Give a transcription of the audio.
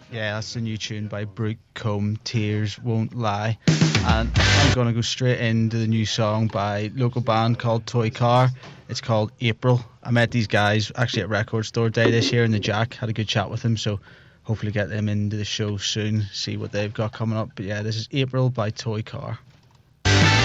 Yeah, that's the new tune by Brooke Combe, Tears Won't Lie. And I'm going to go straight into the new song by local band called Toy Car. It's called April. I met these guys actually at Record Store Day this year in the Jack. Had a good chat with them, so hopefully get them into the show soon, see what they've got coming up. But yeah, this is April by Toy Car.